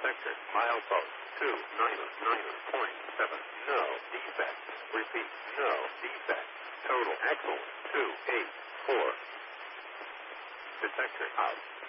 Detected. Milepost 299.7. No defect. Repeat. No defect. Total. Excellent. 284. Detector out.